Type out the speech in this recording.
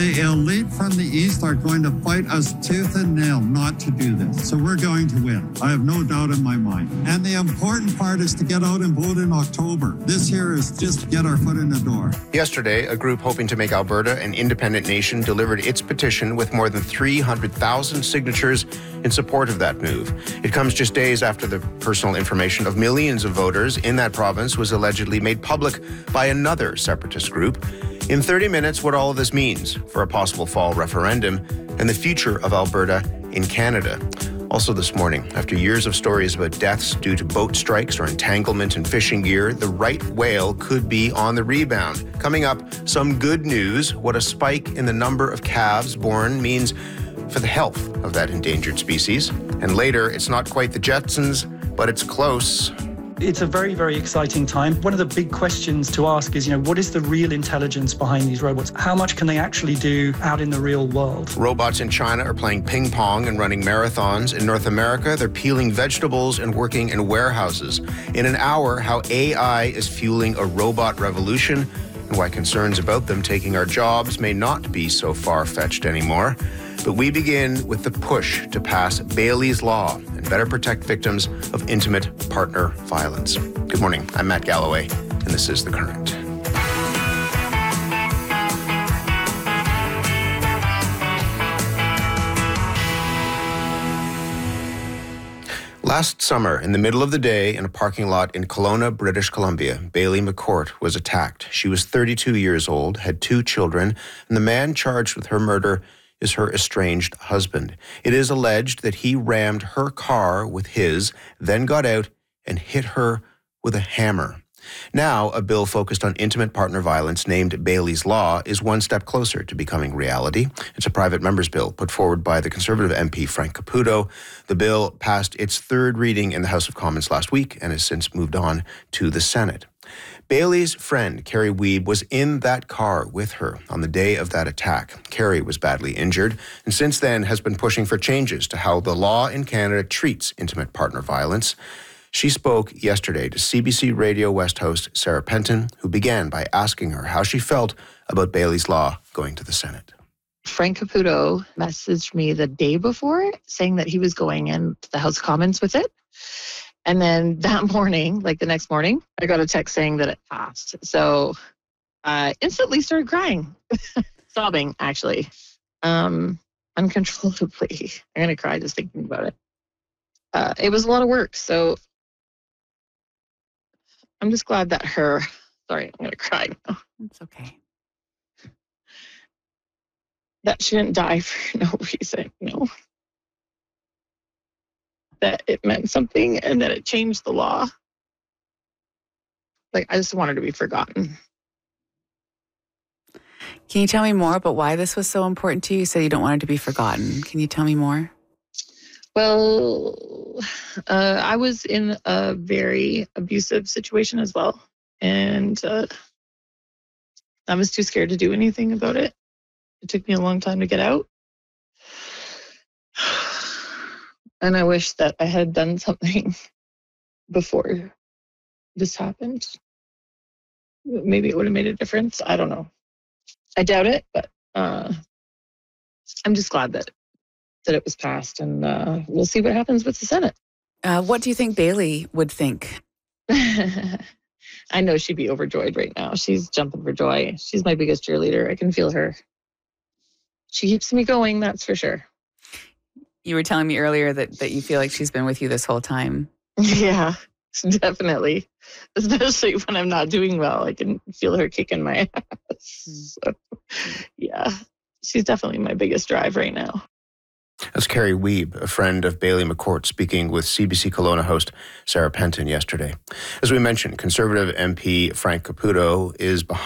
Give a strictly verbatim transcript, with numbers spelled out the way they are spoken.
The elite from the East are going to fight us tooth and nail not to do this. So we're going to win. I have no doubt in my mind. And the important part is to get out and vote in October. This here is just get our foot in the door. Yesterday, a group hoping to make Alberta an independent nation delivered its petition with more than three hundred thousand signatures in support of that move. It comes just days after the personal information of millions of voters in that province was allegedly made public by another separatist group. In thirty minutes, what all of this means for a possible fall referendum and the future of Alberta in Canada. Also this morning, after years of stories about deaths due to boat strikes or entanglement in fishing gear, the right whale could be on the rebound. Coming up, some good news, what a spike in the number of calves born means for the health of that endangered species. And later, it's not quite the Jetsons, but it's close. It's a very, very exciting time. One of the big questions to ask is, you know, what is the real intelligence behind these robots? How much can they actually do out in the real world? Robots in China are playing ping pong and running marathons. In North America, they're peeling vegetables and working in warehouses. In an hour, how A I is fueling a robot revolution and why concerns about them taking our jobs may not be so far-fetched anymore. But we begin with the push to pass Bailey's Law and better protect victims of intimate partner violence. Good morning, I'm Matt Galloway, and this is The Current. Last summer, in the middle of the day in a parking lot in Kelowna, British Columbia, Bailey McCourt was attacked. She was thirty-two years old, had two children, and the man charged with her murder is her estranged husband. It is alleged that he rammed her car with his, then got out and hit her with a hammer. Now, a bill focused on intimate partner violence named Bailey's Law is one step closer to becoming reality. It's a private member's bill put forward by the Conservative M P Frank Caputo. The bill passed its third reading in the House of Commons last week and has since moved on to the Senate. Bailey's friend, Carrie Wiebe, was in that car with her on the day of that attack. Carrie was badly injured and since then has been pushing for changes to how the law in Canada treats intimate partner violence. She spoke yesterday to C B C Radio West host Sarah Penton, who began by asking her how she felt about Bailey's Law going to the Senate. Frank Caputo messaged me the day before saying that he was going into the House of Commons with it. And then that morning, like the next morning, I got a text saying that it passed. So I instantly started crying, sobbing, actually, um, uncontrollably. I'm going to cry just thinking about it. Uh, it was a lot of work. So I'm just glad that her, sorry, I'm going to cry now. It's okay. That she didn't die for no reason, no. That it meant something and that it changed the law. Like, I just wanted to be forgotten. Can you tell me more about why this was so important to you? You said you don't want it to be forgotten. Can you tell me more? Well, uh, I was in a very abusive situation as well. And uh, I was too scared to do anything about it. It took me a long time to get out. And I wish that I had done something before this happened. Maybe it would have made a difference. I don't know. I doubt it, but uh, I'm just glad that that it was passed, and uh, we'll see what happens with the Senate. Uh, what do you think Bailey would think? I know she'd be overjoyed right now. She's jumping for joy. She's my biggest cheerleader. I can feel her. She keeps me going, that's for sure. You were telling me earlier that, that you feel like she's been with you this whole time. Yeah, definitely. Especially when I'm not doing well. I can feel her kicking my ass. So, yeah, she's definitely my biggest drive right now. That's Carrie Wiebe, a friend of Bailey McCourt, speaking with C B C Kelowna host Sarah Penton yesterday. As we mentioned, Conservative M P Frank Caputo is behind